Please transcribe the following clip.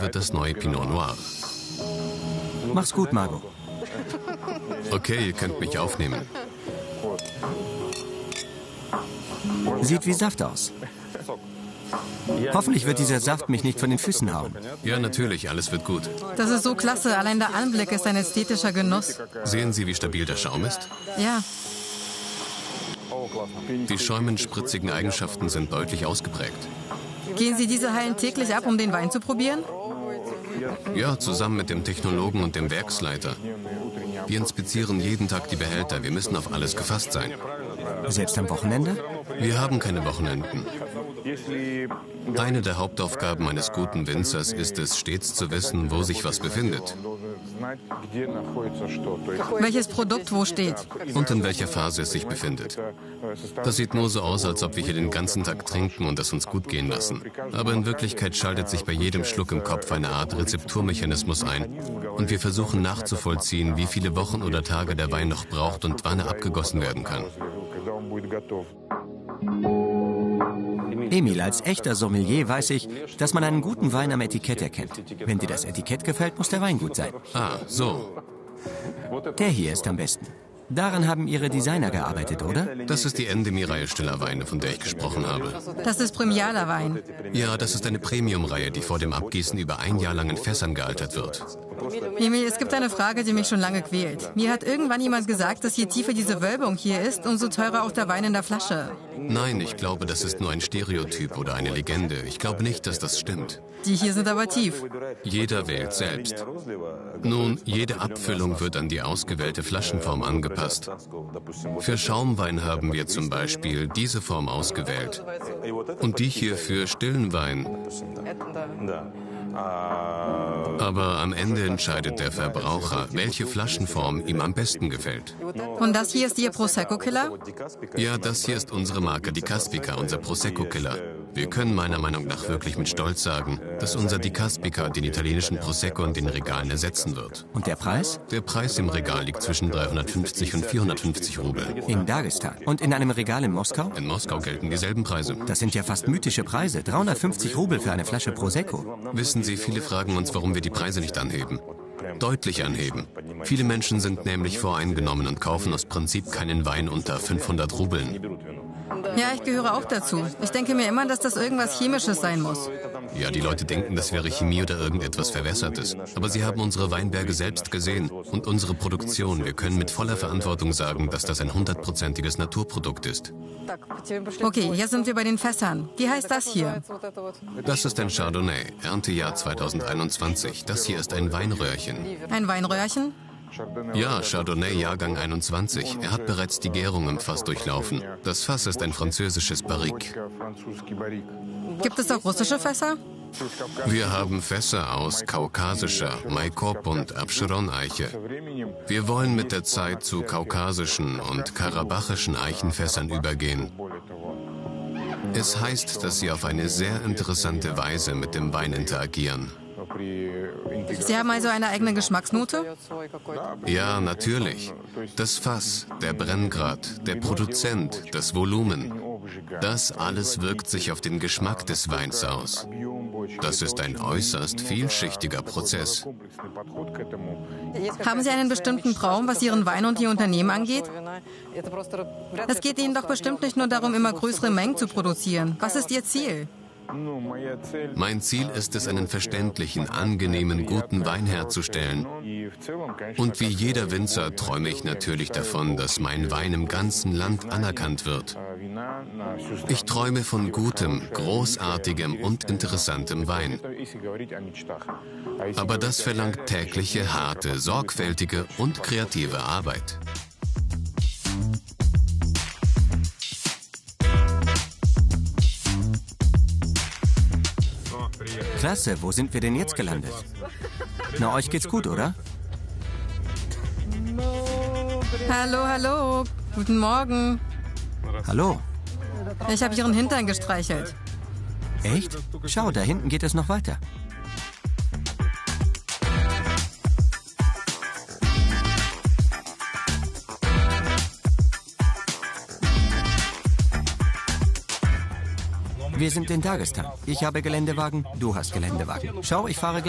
wird das neue Pinot Noir. Mach's gut, Margot. Okay, ihr könnt mich aufnehmen. Sieht wie Saft aus. Hoffentlich wird dieser Saft mich nicht von den Füßen hauen. Ja, natürlich, alles wird gut. Das ist so klasse. Allein der Anblick ist ein ästhetischer Genuss. Sehen Sie, wie stabil der Schaum ist? Ja. Die schäumend-spritzigen Eigenschaften sind deutlich ausgeprägt. Gehen Sie diese Hallen täglich ab, um den Wein zu probieren? Ja, zusammen mit dem Technologen und dem Werksleiter. Wir inspizieren jeden Tag die Behälter. Wir müssen auf alles gefasst sein. Selbst am Wochenende? Wir haben keine Wochenenden. Eine der Hauptaufgaben eines guten Winzers ist es, stets zu wissen, wo sich was befindet. Welches Produkt wo steht? Und in welcher Phase es sich befindet. Das sieht nur so aus, als ob wir hier den ganzen Tag trinken und es uns gut gehen lassen. Aber in Wirklichkeit schaltet sich bei jedem Schluck im Kopf eine Art Rezepturmechanismus ein. Und wir versuchen nachzuvollziehen, wie viele Wochen oder Tage der Wein noch braucht und wann er abgegossen werden kann. Emil, als echter Sommelier weiß ich, dass man einen guten Wein am Etikett erkennt. Wenn dir das Etikett gefällt, muss der Wein gut sein. Ah, so. Der hier ist am besten. Daran haben Ihre Designer gearbeitet, oder? Das ist die Endemie-Reihe stiller Weine, von der ich gesprochen habe. Das ist Premialer Wein. Ja, das ist eine Premium-Reihe, die vor dem Abgießen über ein Jahr lang in Fässern gealtert wird. Emil, es gibt eine Frage, die mich schon lange quält. Mir hat irgendwann jemand gesagt, dass je tiefer diese Wölbung hier ist, umso teurer auch der Wein in der Flasche. Nein, ich glaube, das ist nur ein Stereotyp oder eine Legende. Ich glaube nicht, dass das stimmt. Die hier sind aber tief. Jeder wählt selbst. Nun, jede Abfüllung wird an die ausgewählte Flaschenform angepasst. Für Schaumwein haben wir zum Beispiel diese Form ausgewählt. Und die hier für stillen Wein. Aber am Ende entscheidet der Verbraucher, welche Flaschenform ihm am besten gefällt. Und das hier ist Ihr Prosecco-Killer? Ja, das hier ist unsere Marke, die Caspica, unser Prosecco-Killer. Wir können meiner Meinung nach wirklich mit Stolz sagen, dass unser Di Caspica den italienischen Prosecco in den Regalen ersetzen wird. Und der Preis? Der Preis im Regal liegt zwischen 350 und 450 Rubel. In Dagestan. Und in einem Regal in Moskau? In Moskau gelten dieselben Preise. Das sind ja fast mythische Preise. 350 Rubel für eine Flasche Prosecco. Wissen Sie, viele fragen uns, warum wir die Preise nicht anheben. Deutlich anheben. Viele Menschen sind nämlich voreingenommen und kaufen aus Prinzip keinen Wein unter 500 Rubeln. Ja, ich gehöre auch dazu. Ich denke mir immer, dass das irgendwas Chemisches sein muss. Ja, die Leute denken, das wäre Chemie oder irgendetwas Verwässertes. Aber sie haben unsere Weinberge selbst gesehen und unsere Produktion. Wir können mit voller Verantwortung sagen, dass das ein 100%iges Naturprodukt ist. Okay, jetzt sind wir bei den Fässern. Wie heißt das hier? Das ist ein Chardonnay, Erntejahr 2021. Das hier ist ein Weinröhrchen. Ein Weinröhrchen? Ja, Chardonnay Jahrgang 21. Er hat bereits die Gärung im Fass durchlaufen. Das Fass ist ein französisches Barrique. Gibt es auch russische Fässer? Wir haben Fässer aus kaukasischer, Maikop und Abscheron-Eiche. Wir wollen mit der Zeit zu kaukasischen und karabachischen Eichenfässern übergehen. Es heißt, dass sie auf eine sehr interessante Weise mit dem Wein interagieren. Sie haben also eine eigene Geschmacksnote? Ja, natürlich. Das Fass, der Brenngrad, der Produzent, das Volumen. Das alles wirkt sich auf den Geschmack des Weins aus. Das ist ein äußerst vielschichtiger Prozess. Haben Sie einen bestimmten Traum, was Ihren Wein und Ihr Unternehmen angeht? Es geht Ihnen doch bestimmt nicht nur darum, immer größere Mengen zu produzieren. Was ist Ihr Ziel? Mein Ziel ist es, einen verständlichen, angenehmen, guten Wein herzustellen. Und wie jeder Winzer träume ich natürlich davon, dass mein Wein im ganzen Land anerkannt wird. Ich träume von gutem, großartigem und interessantem Wein. Aber das verlangt tägliche, harte, sorgfältige und kreative Arbeit. Klasse, wo sind wir denn jetzt gelandet? Na, euch geht's gut, oder? Hallo, hallo. Guten Morgen. Hallo. Ich habe Ihren Hintern gestreichelt. Echt? Schau, da hinten geht es noch weiter. Wir sind in Dagestan. Ich habe Geländewagen, du hast Geländewagen. Schau, ich fahre gleich.